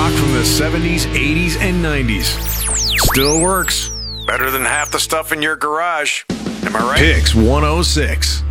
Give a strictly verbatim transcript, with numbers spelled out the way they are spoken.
rock from the seventies, eighties, and nineties. Still works. Better than half the stuff in your garage. Am I right? Picks one oh six.